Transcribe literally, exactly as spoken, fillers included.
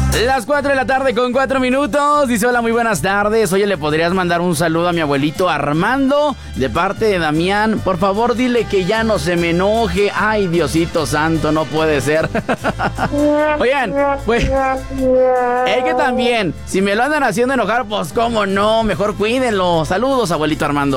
Las cuatro de la tarde con cuatro minutos. Dice: hola, muy buenas tardes. Oye, ¿le podrías mandar un saludo a mi abuelito Armando de parte de Damián? Por favor, dile que ya no se me enoje. Ay, Diosito santo, no puede ser. Oigan, pues es que también, si me lo andan haciendo enojar, pues cómo no, mejor cuídenlo. Saludos, abuelito Armando.